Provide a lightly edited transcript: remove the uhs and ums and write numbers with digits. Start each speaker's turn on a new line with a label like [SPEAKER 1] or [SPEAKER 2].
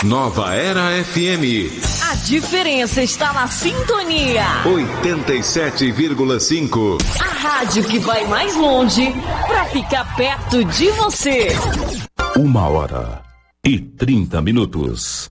[SPEAKER 1] Nova Era FM.
[SPEAKER 2] A diferença está na sintonia.
[SPEAKER 1] 87,5.
[SPEAKER 2] A rádio que vai mais longe para ficar perto de você.
[SPEAKER 1] 1h30.